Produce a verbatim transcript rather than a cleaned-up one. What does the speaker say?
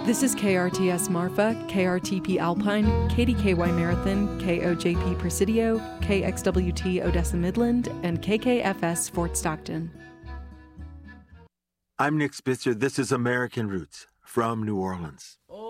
This is K R T S Marfa, K R T P Alpine, K D K Y Marathon, K O J P Presidio, K X W T Odessa Midland, and K K F S Fort Stockton. I'm Nick Spitzer. This is American Roots from New Orleans.